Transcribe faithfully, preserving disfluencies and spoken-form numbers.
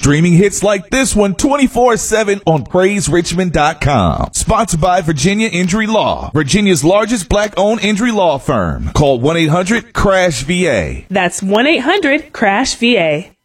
Streaming hits like this one twenty-four seven on praise richmond dot com. Sponsored by Virginia Injury Law, Virginia's largest black-owned injury law firm. Call one eight hundred crash V A. That's one eight hundred crash V A.